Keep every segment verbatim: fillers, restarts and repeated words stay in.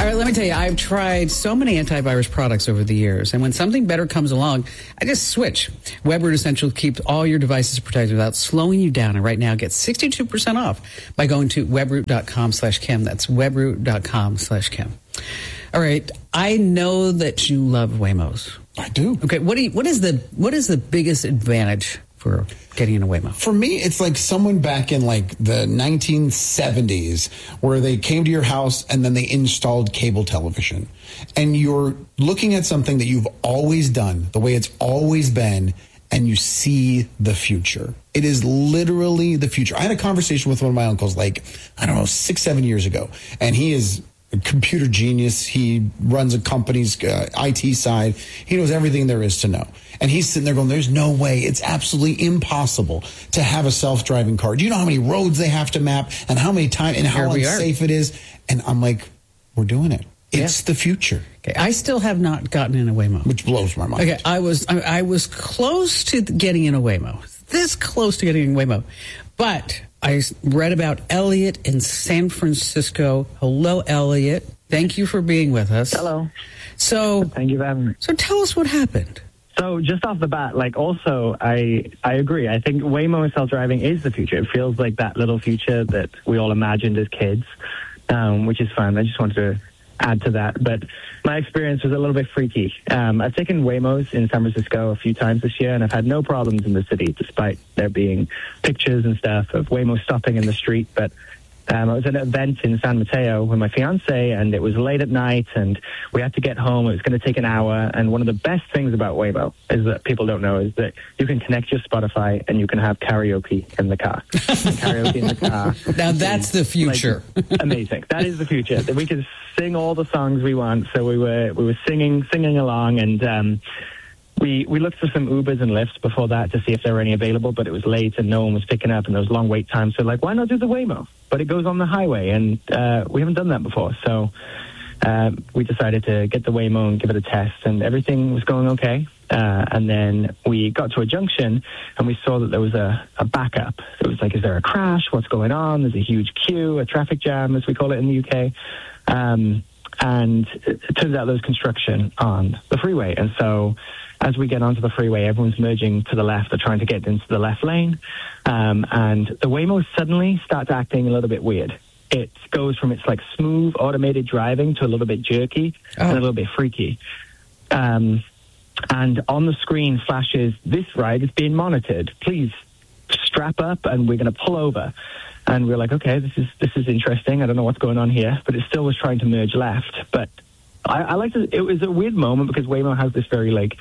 All right, let me tell you, I've tried so many antivirus products over the years, and when something better comes along, I just switch. WebRoot Essentials keeps all your devices protected without slowing you down, and right now get sixty-two percent off by going to webroot.com slash Kim. That's webroot.com slash Kim. All right, I know that you love Waymos. I do. Okay, what do you, what is the what is the biggest advantage for getting in a Waymo? For me, it's like someone back in like the nineteen seventies where they came to your house and then they installed cable television. And you're looking at something that you've always done, the way it's always been, and you see the future. It is literally the future. I had a conversation with one of my uncles like, I don't know, six, seven years ago. And he is a computer genius. He runs a company's uh, I T side. He knows everything there is to know. And he's sitting there going, there's no way. It's absolutely impossible to have a self-driving car. Do you know how many roads they have to map and how many times and how unsafe it is? And I'm like, we're doing it. It's yeah. the future. Okay, I still have not gotten in a Waymo. Which blows my mind. Okay, I was I, I was close to getting in a Waymo. This close to getting in a Waymo. But I read about Elliot in San Francisco. Hello, Elliot. Thank you for being with us. Hello. So, thank you for having me. So tell us what happened. So just off the bat, like also, I I agree. I think Waymo self-driving is the future. It feels like that little future that we all imagined as kids, um, which is fun. I just wanted to add to that. But my experience was a little bit freaky. Um, I've taken Waymos in San Francisco a few times this year, and I've had no problems in the city, despite there being pictures and stuff of Waymo stopping in the street. But um, I was at an event in San Mateo with my fiance, and it was late at night, and we had to get home. It was going to take an hour. And one of the best things about Waymo is that people don't know is that you can connect your Spotify and you can have karaoke in the car. Karaoke in the car. Now that's the future. Like, amazing. That is the future. That we can sing all the songs we want. So we were we were singing singing along, and um, we we looked for some Ubers and Lyfts before that to see if there were any available, but it was late and no one was picking up, and there was long wait times. So like, why not do the Waymo? But it goes on the highway, and uh, we haven't done that before. So uh, we decided to get the Waymo and give it a test, and everything was going okay. Uh, and then we got to a junction, and we saw that there was a, a backup. So it was like, is there a crash? What's going on? There's a huge queue, a traffic jam, as we call it in the U K. Um, and it, it turns out there was construction on the freeway. And so as we get onto the freeway, everyone's merging to the left. They're trying to get into the left lane. Um, and the Waymo suddenly starts acting a little bit weird. It goes from its like smooth automated driving to a little bit jerky oh. and a little bit freaky. Um, and on the screen flashes, this ride is being monitored. Please strap up and we're going to pull over. And we're like, okay, this is this is interesting. I don't know what's going on here, but it still was trying to merge left. But I, I like to. It was a weird moment because Waymo has this very like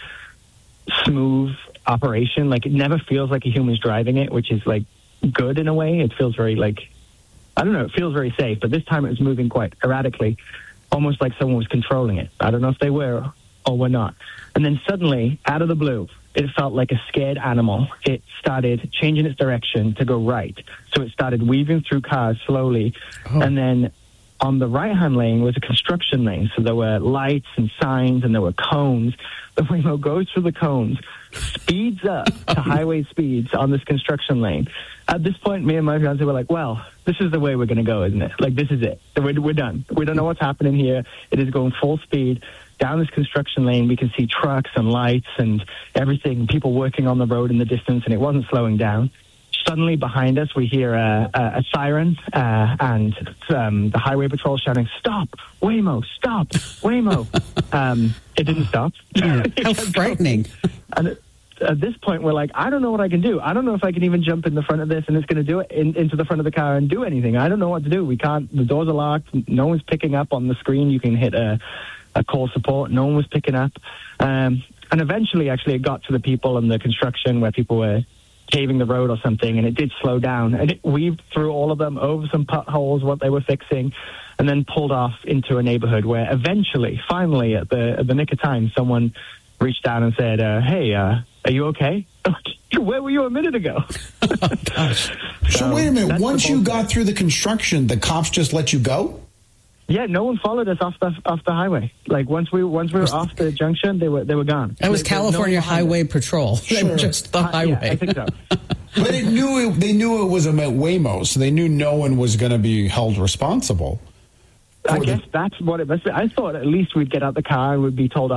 smooth operation. Like it never feels like a human's driving it, which is like good in a way. It feels very like I don't know. It feels very safe. But this time it was moving quite erratically, almost like someone was controlling it. I don't know if they were or were not. And then suddenly, out of the blue, it felt like a scared animal. It started changing its direction to go right. So it started weaving through cars slowly. Oh. And then on the right-hand lane was a construction lane. So there were lights and signs and there were cones. The Waymo goes through the cones, speeds up to highway speeds on this construction lane. At this point, me and my fiance were like, well, this is the way we're going to go, isn't it? Like, this is it. We're, we're done. We don't know what's happening here. It is going full speed. Down this construction lane, we can see trucks and lights and everything, people working on the road in the distance, and it wasn't slowing down. Suddenly, behind us, we hear a, a, a siren uh, and um, the highway patrol shouting, "Stop, Waymo, stop, Waymo." um, it didn't stop. How frightening. And at this point, we're like, I don't know what I can do. I don't know if I can even jump in the front of this and it's going to do it in, into the front of the car and do anything. I don't know what to do. We can't, the doors are locked. No one's picking up on the screen. You can hit a a call support. No one was picking up. Um, and eventually, actually, it got to the people in the construction where people were paving the road or something, and it did slow down. And it weaved through all of them, over some potholes, what they were fixing, and then pulled off into a neighborhood where eventually, finally, at the, at the nick of time, someone reached down and said, uh, hey, uh, are you okay? Where were you a minute ago? Oh, gosh. So, so wait a minute. Once you got through the construction, the cops just let you go? Yeah, no one followed us off the off the highway. Like once we once we were off the junction, they were they were gone. That was there, California no Highway Patrol. Sure. Just the uh, highway. Yeah, I think so. But it knew it, they knew it was a Waymo, so they knew no one was going to be held responsible. I For guess the- that's what it must be. I thought at least we'd get out the car and we'd be told